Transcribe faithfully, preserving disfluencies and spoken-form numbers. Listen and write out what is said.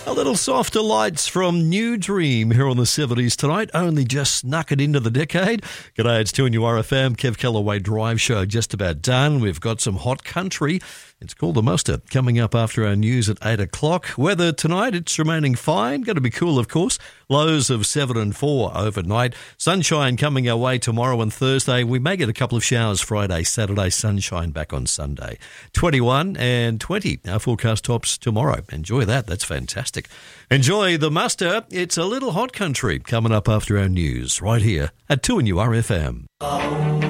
A little softer lights from New Dream here on the seventies tonight. Only just snuck it into the decade. G'day, it's two N U R F M. Kev Callaway Drive Show just about done. We've got some hot country. It's called The Muster coming up after our news at eight o'clock. Weather tonight, it's remaining fine. Going to be cool, of course. Lows of seven and four overnight. Sunshine coming our way tomorrow and Thursday. We may get a couple of showers Friday, Saturday, sunshine back on Sunday. twenty-one and twenty. Our forecast tops tomorrow. Enjoy that. That's fantastic. Enjoy The Muster. It's a little hot country coming up after our news right here at two N U R F M.